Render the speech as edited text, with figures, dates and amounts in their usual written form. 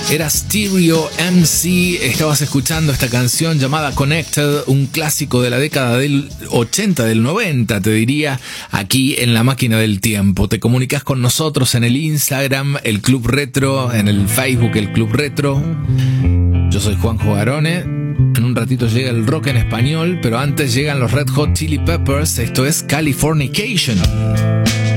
Era Stereo MC. Estabas escuchando esta canción llamada Connected, un clásico de la década del 80, del 90, te diría, aquí en La Máquina del Tiempo. Te comunicas con nosotros en el Instagram, el Club Retro, en el Facebook, el Club Retro. Yo soy Juanjo Garone. En un ratito llega el rock en español, pero antes llegan los Red Hot Chili Peppers. Esto es Californication.